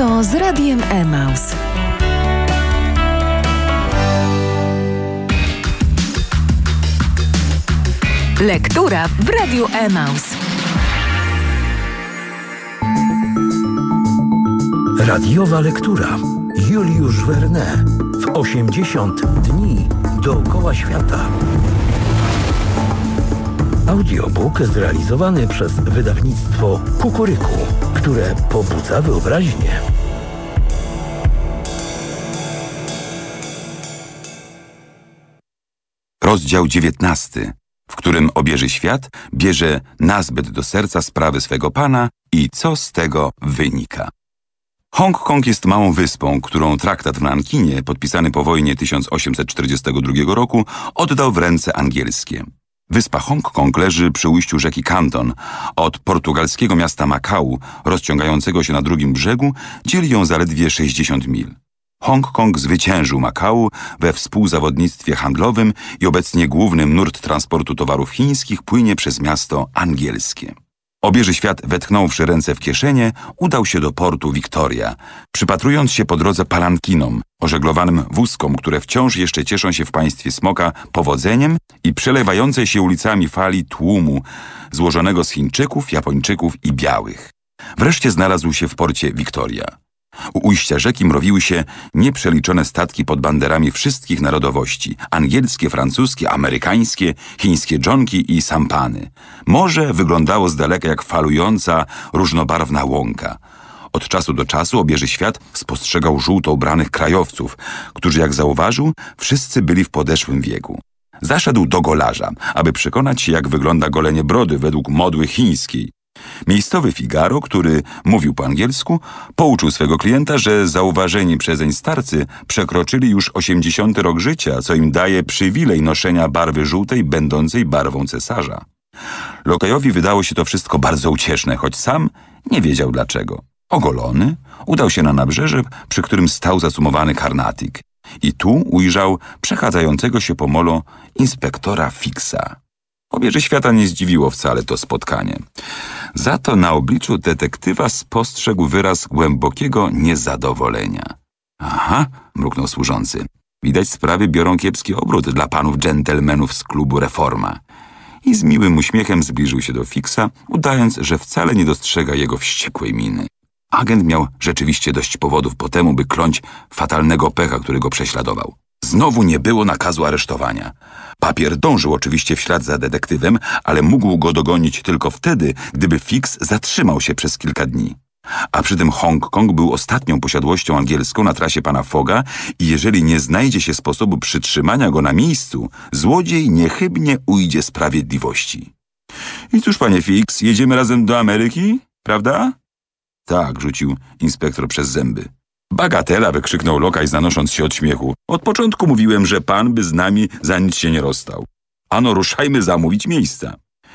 Lato z Radiem Emaus. Lektura w Radiu Emaus. Radiowa lektura. Juliusz Verne w 80 dni dookoła świata. Audiobook zrealizowany przez wydawnictwo Kukuryku, które pobudza wyobraźnię. Rozdział 19, w którym obieży świat bierze nazbyt do serca sprawy swego pana i co z tego wynika. Hongkong jest małą wyspą, którą traktat w Nankinie, podpisany po wojnie 1842 roku, oddał w ręce angielskie. Wyspa Hongkong leży przy ujściu rzeki Kanton. Od portugalskiego miasta Makau, rozciągającego się na drugim brzegu, dzieli ją zaledwie 60 mil. Hongkong zwyciężył Makau we współzawodnictwie handlowym i obecnie główny nurt transportu towarów chińskich płynie przez miasto angielskie. Obieży świat, wetknąwszy ręce w kieszenie, udał się do portu Victoria, przypatrując się po drodze palankinom, ożeglowanym wózkom, które wciąż jeszcze cieszą się w państwie smoka powodzeniem i przelewającej się ulicami fali tłumu, złożonego z Chińczyków, Japończyków i białych. Wreszcie znalazł się w porcie Victoria. U ujścia rzeki mrowiły się nieprzeliczone statki pod banderami wszystkich narodowości – angielskie, francuskie, amerykańskie, chińskie dżonki i sampany. Morze wyglądało z daleka jak falująca, różnobarwna łąka. Od czasu do czasu obieży świat spostrzegał żółto ubranych krajowców, którzy, jak zauważył, wszyscy byli w podeszłym wieku. Zaszedł do golarza, aby przekonać się, jak wygląda golenie brody według modły chińskiej. Miejscowy Figaro, który mówił po angielsku, pouczył swego klienta, że zauważeni przezeń starcy przekroczyli już 80. rok życia, co im daje przywilej noszenia barwy żółtej, będącej barwą cesarza. Lokajowi wydało się to wszystko bardzo ucieszne, choć sam nie wiedział dlaczego. Ogolony, udał się na nabrzeże, przy którym stał zasumowany Karnatik. I tu ujrzał przechadzającego się po molo inspektora Fixa. Obieży świata nie zdziwiło wcale to spotkanie. Za to na obliczu detektywa spostrzegł wyraz głębokiego niezadowolenia. Aha, mruknął służący. Widać, sprawy biorą kiepski obrót dla panów dżentelmenów z klubu Reforma. I z miłym uśmiechem zbliżył się do Fixa, udając, że wcale nie dostrzega jego wściekłej miny. Agent miał rzeczywiście dość powodów po temu, by kląć fatalnego pecha, który go prześladował. Znowu nie było nakazu aresztowania. Papier dążył oczywiście w ślad za detektywem, ale mógł go dogonić tylko wtedy, gdyby Fix zatrzymał się przez kilka dni. A przy tym Hongkong był ostatnią posiadłością angielską na trasie pana Fogga i jeżeli nie znajdzie się sposobu przytrzymania go na miejscu, złodziej niechybnie ujdzie sprawiedliwości. I cóż, panie Fix, jedziemy razem do Ameryki, prawda? Tak, rzucił inspektor przez zęby. Bagatela, wykrzyknął lokaj, zanosząc się od śmiechu. Od początku mówiłem, że pan by z nami za nic się nie rozstał. Ano, ruszajmy zamówić miejsca.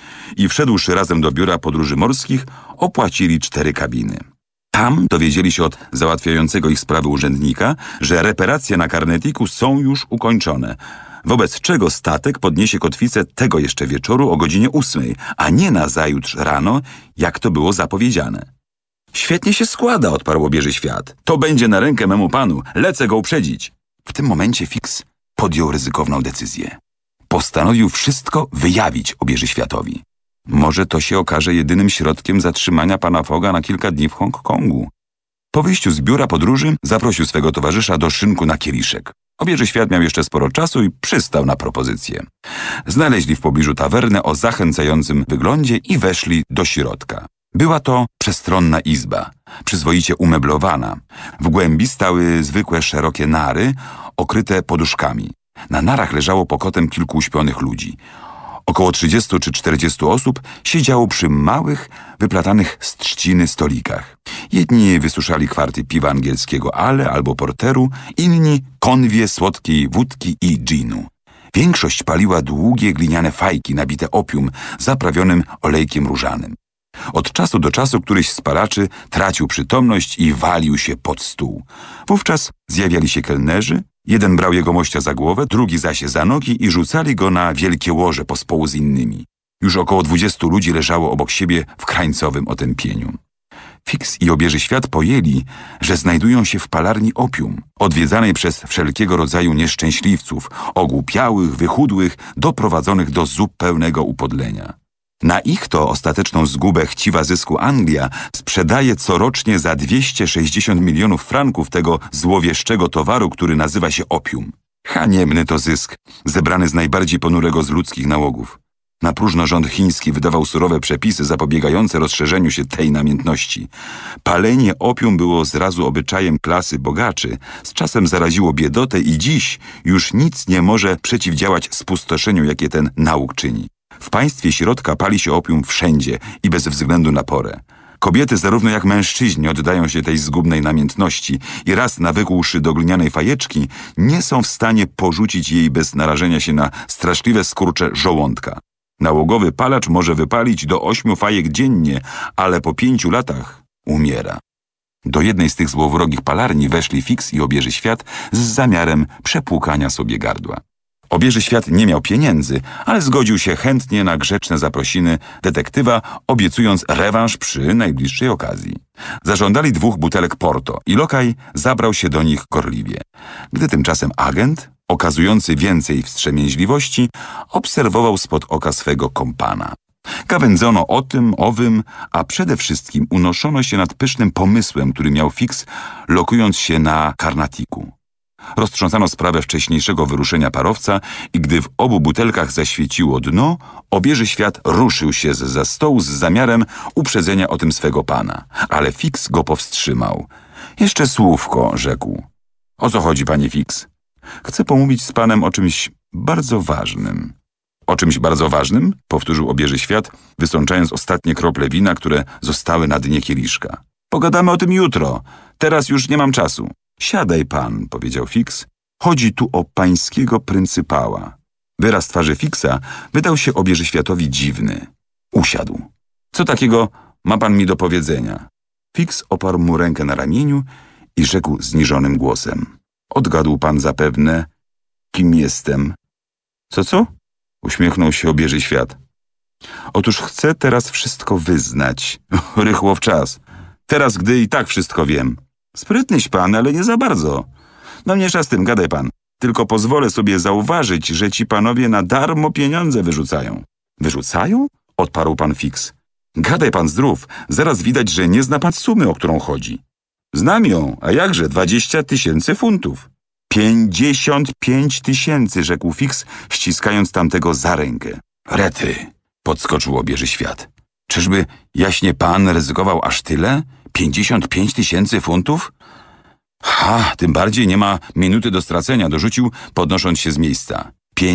I wszedłszy razem do biura podróży morskich, opłacili 4 kabiny. Tam dowiedzieli się od załatwiającego ich sprawy urzędnika, że reparacje na Karnetiku są już ukończone, wobec czego statek podniesie kotwicę tego jeszcze wieczoru o godzinie 8, a nie nazajutrz rano, jak to było zapowiedziane. Świetnie się składa, odparł obieży świat. To będzie na rękę memu panu. Lecę go uprzedzić. W tym momencie Fix podjął ryzykowną decyzję. Postanowił wszystko wyjawić obieży światowi. Może to się okaże jedynym środkiem zatrzymania pana Fogga na kilka dni w Hongkongu. Po wyjściu z biura podróży zaprosił swego towarzysza do szynku na kieliszek. Obieży świat miał jeszcze sporo czasu i przystał na propozycję. Znaleźli w pobliżu tawernę o zachęcającym wyglądzie i weszli do środka. Była to przestronna izba, przyzwoicie umeblowana. W głębi stały zwykłe szerokie nary, okryte poduszkami. Na narach leżało pokotem kilku uśpionych ludzi. Około 30 czy 40 osób siedziało przy małych, wyplatanych z trzciny stolikach. Jedni wysuszali kwarty piwa angielskiego ale albo porteru, inni konwie słodkiej wódki i ginu. Większość paliła długie gliniane fajki nabite opium zaprawionym olejkiem różanym. Od czasu do czasu któryś z palaczy tracił przytomność i walił się pod stół. Wówczas zjawiali się kelnerzy, jeden brał jegomościa za głowę, drugi zaś za nogi i rzucali go na wielkie łoże pospołu z innymi. Już około 20 ludzi leżało obok siebie w krańcowym otępieniu. Fix i obieży świat pojęli, że znajdują się w palarni opium, odwiedzanej przez wszelkiego rodzaju nieszczęśliwców, ogłupiałych, wychudłych, doprowadzonych do zupełnego upodlenia. Na ich to ostateczną zgubę chciwa zysku Anglia sprzedaje corocznie za 260 milionów franków tego złowieszczego towaru, który nazywa się opium. Haniebny to zysk, zebrany z najbardziej ponurego z ludzkich nałogów. Na próżno rząd chiński wydawał surowe przepisy zapobiegające rozszerzeniu się tej namiętności. Palenie opium było zrazu obyczajem klasy bogaczy, z czasem zaraziło biedotę i dziś już nic nie może przeciwdziałać spustoszeniu, jakie ten nałóg czyni. W państwie środka pali się opium wszędzie i bez względu na porę. Kobiety zarówno jak mężczyźni oddają się tej zgubnej namiętności i raz nawykłszy do glinianej fajeczki, nie są w stanie porzucić jej bez narażenia się na straszliwe skurcze żołądka. Nałogowy palacz może wypalić do 8 fajek dziennie, ale po 5 latach umiera. Do jednej z tych złowrogich palarni weszli Fix i obieży świat z zamiarem przepłukania sobie gardła. Obieży świat nie miał pieniędzy, ale zgodził się chętnie na grzeczne zaprosiny detektywa, obiecując rewanż przy najbliższej okazji. Zażądali 2 butelek Porto i lokaj zabrał się do nich gorliwie. Gdy tymczasem agent, okazujący więcej wstrzemięźliwości, obserwował spod oka swego kompana. Gawędzono o tym, owym, a przede wszystkim unoszono się nad pysznym pomysłem, który miał Fix, lokując się na Karnatiku. Roztrząsano sprawę wcześniejszego wyruszenia parowca i gdy w obu butelkach zaświeciło dno, obieży świat ruszył się zza stołu z zamiarem uprzedzenia o tym swego pana. Ale Fix go powstrzymał. Jeszcze słówko, rzekł. O co chodzi, panie Fix? Chcę pomówić z panem o czymś bardzo ważnym. O czymś bardzo ważnym? Powtórzył obieży świat, wysączając ostatnie krople wina, które zostały na dnie kieliszka. Pogadamy o tym jutro. Teraz już nie mam czasu. Siadaj pan, powiedział Fix. Chodzi tu o pańskiego pryncypała. Wyraz twarzy Fixa wydał się obieży światowi dziwny. Usiadł. Co takiego ma pan mi do powiedzenia? Fix oparł mu rękę na ramieniu i rzekł zniżonym głosem. Odgadł pan zapewne, kim jestem. Co? Uśmiechnął się obieży świat. Otóż chcę teraz wszystko wyznać. Rychło w czas. Teraz, gdy i tak wszystko wiem. Sprytnyś pan, ale nie za bardzo. No mniejsza z tym, gadaj pan. Tylko pozwolę sobie zauważyć, że ci panowie na darmo pieniądze wyrzucają. Wyrzucają? Odparł pan Fix. Gadaj pan zdrów. Zaraz widać, że nie zna pan sumy, o którą chodzi. Znam ją, a jakże 20 000 funtów. 55 000, rzekł Fix, ściskając tamtego za rękę. Rety, podskoczył obieży świat. Czyżby jaśnie pan ryzykował aż tyle? 55 000 funtów? Tym bardziej nie ma minuty do stracenia, dorzucił, podnosząc się z miejsca.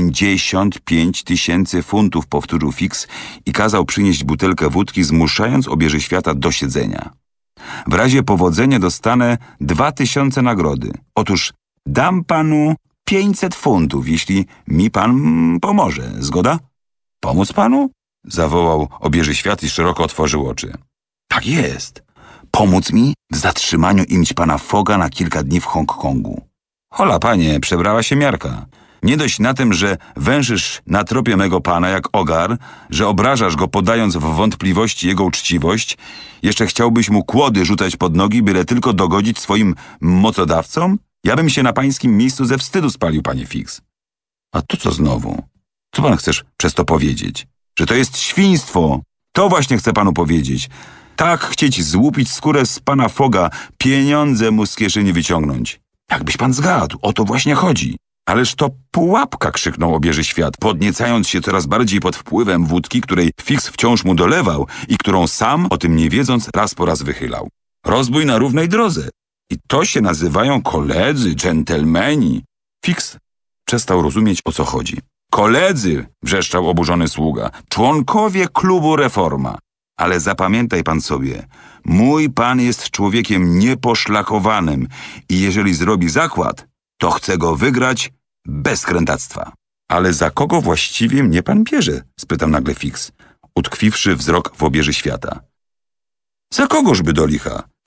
55 000 funtów, powtórzył Fix i kazał przynieść butelkę wódki, zmuszając obieży świata do siedzenia. W razie powodzenia dostanę 2000 nagrody. Otóż dam panu 500 funtów, jeśli mi pan pomoże. Zgoda? Pomóc panu? Zawołał obieży świat i szeroko otworzył oczy. Tak jest. Pomóc mi w zatrzymaniu imć pana Fogga na kilka dni w Hongkongu. Hola, panie, przebrała się miarka. Nie dość na tym, że węszysz na tropie mego pana jak ogar, że obrażasz go podając w wątpliwości jego uczciwość, jeszcze chciałbyś mu kłody rzucać pod nogi, byle tylko dogodzić swoim mocodawcom? Ja bym się na pańskim miejscu ze wstydu spalił, panie Fix. A to co znowu? Co pan chcesz przez to powiedzieć? Że to jest świństwo. To właśnie chcę panu powiedzieć. Tak chcieć złupić skórę z pana Fogga, pieniądze mu z kieszeni wyciągnąć. Jakbyś pan zgadł, o to właśnie chodzi. Ależ to pułapka, krzyknął obieży świat, podniecając się coraz bardziej pod wpływem wódki, której Fix wciąż mu dolewał i którą sam, o tym nie wiedząc, raz po raz wychylał. Rozbój na równej drodze. I to się nazywają koledzy, dżentelmeni. Fix przestał rozumieć, o co chodzi. Koledzy, wrzeszczał oburzony sługa, członkowie klubu Reforma. Ale zapamiętaj pan sobie, mój pan jest człowiekiem nieposzlakowanym i jeżeli zrobi zakład, to chce go wygrać bez krętactwa. Ale za kogo właściwie mnie pan bierze? Spytał nagle Fix, utkwiwszy wzrok w obieży świata. Za kogożby do licha?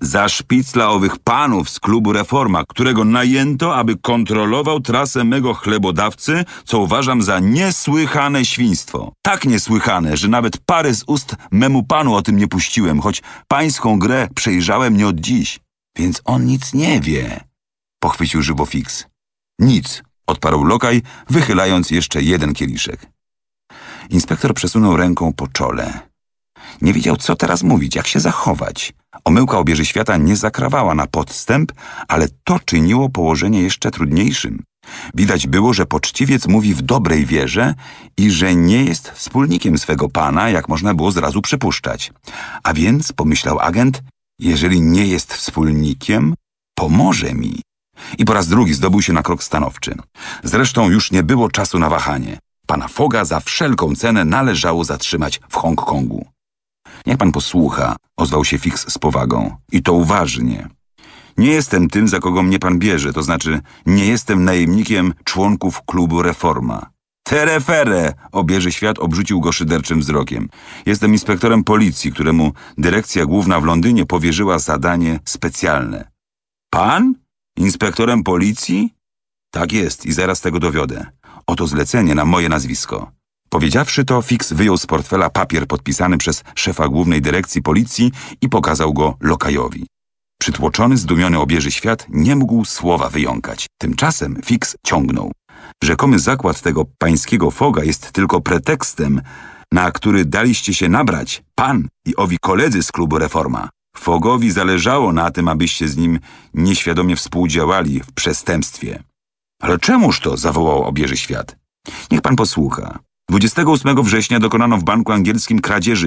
Za szpicla owych panów z klubu Reforma, którego najęto, aby kontrolował trasę mego chlebodawcy, co uważam za niesłychane świństwo. Tak niesłychane, że nawet pary z ust memu panu o tym nie puściłem, choć pańską grę przejrzałem nie od dziś. Więc on nic nie wie, pochwycił żywo Fix. Nic, odparł lokaj, wychylając jeszcze jeden kieliszek. Inspektor przesunął ręką po czole. Nie wiedział, co teraz mówić, jak się zachować. Omyłka obieży świata nie zakrawała na podstęp, ale to czyniło położenie jeszcze trudniejszym. Widać było, że poczciwiec mówi w dobrej wierze i że nie jest wspólnikiem swego pana, jak można było zrazu przypuszczać. A więc, pomyślał agent, jeżeli nie jest wspólnikiem, pomoże mi. I po raz drugi zdobył się na krok stanowczy. Zresztą już nie było czasu na wahanie. Pana Fogga za wszelką cenę należało zatrzymać w Hongkongu. Niech pan posłucha, ozwał się Fix z powagą. I to uważnie. Nie jestem tym, za kogo mnie pan bierze, to znaczy nie jestem najemnikiem członków klubu Reforma. Terefere! Obieży świat obrzucił go szyderczym wzrokiem. Jestem inspektorem policji, któremu dyrekcja główna w Londynie powierzyła zadanie specjalne. Pan? Inspektorem policji? Tak jest i zaraz tego dowiodę. Oto zlecenie na moje nazwisko. Powiedziawszy to, Fix wyjął z portfela papier podpisany przez szefa głównej dyrekcji policji i pokazał go lokajowi. Przytłoczony, zdumiony obieży świat nie mógł słowa wyjąkać. Tymczasem Fix ciągnął. Rzekomy zakład tego pańskiego Fogga jest tylko pretekstem, na który daliście się nabrać pan i owi koledzy z klubu Reforma. Foggowi zależało na tym, abyście z nim nieświadomie współdziałali w przestępstwie. Ale czemuż to? Zawołał obieży świat. Niech pan posłucha. 28 września dokonano w banku angielskim kradzieży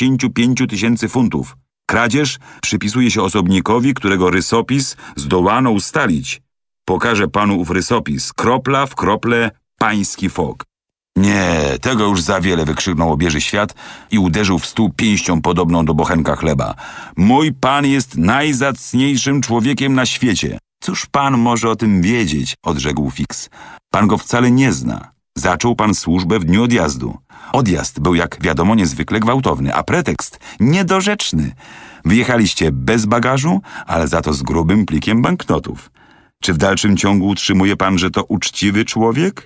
55 000 funtów. Kradzież przypisuje się osobnikowi, którego rysopis zdołano ustalić. Pokażę panu ów rysopis. Kropla w krople pański Fogg. Nie, tego już za wiele, wykrzyknął obieży świat i uderzył w stół pięścią podobną do bochenka chleba. Mój pan jest najzacniejszym człowiekiem na świecie. Cóż pan może o tym wiedzieć, odrzekł Fix. Pan go wcale nie zna. Zaczął pan służbę w dniu odjazdu. Odjazd był, jak wiadomo, niezwykle gwałtowny, a pretekst niedorzeczny. Wyjechaliście bez bagażu, ale za to z grubym plikiem banknotów. Czy w dalszym ciągu utrzymuje pan, że to uczciwy człowiek?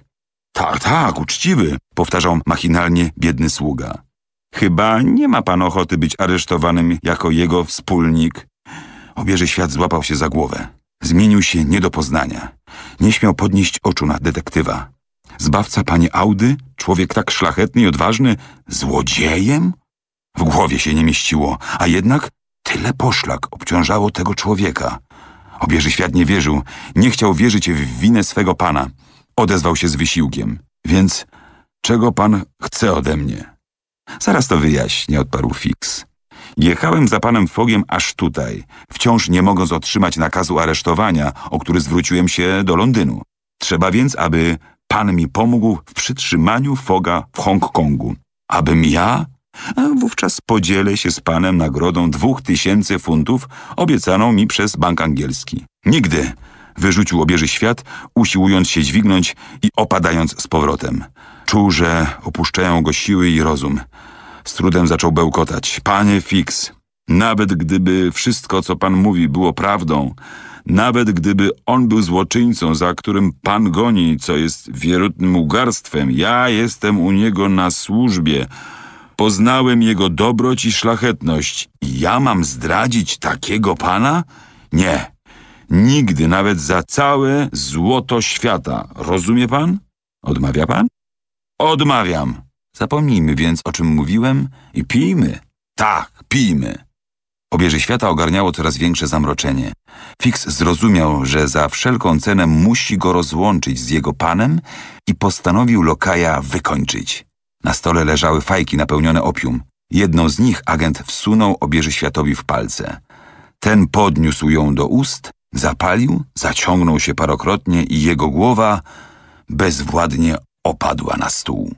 Tak, uczciwy, powtarzał machinalnie biedny sługa. Chyba nie ma pan ochoty być aresztowanym jako jego wspólnik. Obieży świat złapał się za głowę. Zmienił się nie do poznania. Nie śmiał podnieść oczu na detektywa. Zbawca pani Audy? Człowiek tak szlachetny i odważny? Złodziejem? W głowie się nie mieściło, a jednak tyle poszlak obciążało tego człowieka. Obieży świat nie wierzył, nie chciał wierzyć w winę swego pana. Odezwał się z wysiłkiem. Więc czego pan chce ode mnie? Zaraz to wyjaśnię, odparł Fix. Jechałem za panem Foggiem aż tutaj, wciąż nie mogąc otrzymać nakazu aresztowania, o który zwróciłem się do Londynu. Trzeba więc, aby pan mi pomógł w przytrzymaniu Fogga w Hongkongu. Abym ja? Wówczas podzielę się z panem nagrodą 2000 funtów obiecaną mi przez bank angielski. Nigdy! Wyrzucił obieży świat, usiłując się dźwignąć i opadając z powrotem. Czuł, że opuszczają go siły i rozum. Z trudem zaczął bełkotać. Panie Fix, nawet gdyby wszystko, co pan mówi, było prawdą, nawet gdyby on był złoczyńcą, za którym pan goni, co jest wierutnym ugarstwem, ja jestem u niego na służbie. Poznałem jego dobroć i szlachetność. I ja mam zdradzić takiego pana? Nie. Nigdy, nawet za całe złoto świata. Rozumie pan? Odmawia pan? Odmawiam. Zapomnijmy więc, o czym mówiłem i pijmy. Tak, pijmy. Obieży świata ogarniało coraz większe zamroczenie. Fix zrozumiał, że za wszelką cenę musi go rozłączyć z jego panem i postanowił lokaja wykończyć. Na stole leżały fajki napełnione opium. Jedną z nich agent wsunął obieży światowi w palce. Ten podniósł ją do ust, zapalił, zaciągnął się parokrotnie i jego głowa bezwładnie opadła na stół.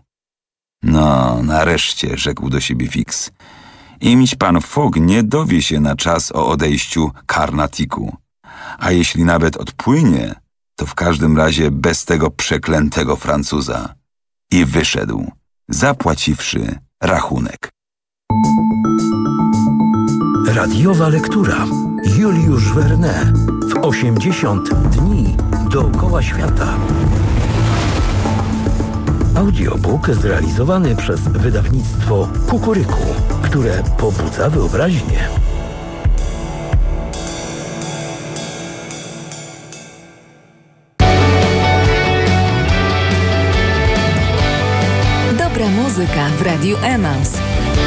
No, nareszcie, rzekł do siebie Fix. Imś pan Fogg nie dowie się na czas o odejściu Karnatiku. A jeśli nawet odpłynie, to w każdym razie bez tego przeklętego Francuza. I wyszedł, zapłaciwszy rachunek. Radiowa lektura. Juliusz Verne w 80 dni dookoła świata. Audiobook zrealizowany przez wydawnictwo Kukuryku, które pobudza wyobraźnię. Dobra muzyka w Radiu Emaus.